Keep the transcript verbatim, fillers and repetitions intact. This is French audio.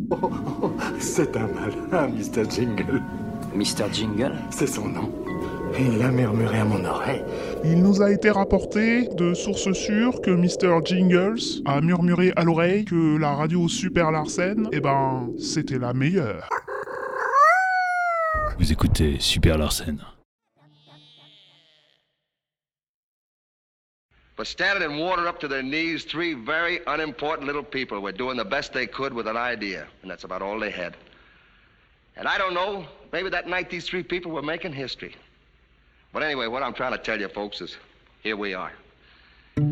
Oh, oh, c'est un malin, mister Jingle. mister Jingle? C'est son nom. Il a murmuré à mon oreille. Il nous a été rapporté de sources sûres que mister Jingles a murmuré à l'oreille que la radio Super Larsen, eh ben, c'était la meilleure. Vous écoutez Super Larsen. But standing in water up to their knees, three very unimportant little people were doing the best they could with an idea, and that's about all they had. And I don't know, maybe that night these three people were making history. But anyway, what I'm trying to tell you folks is, here we are.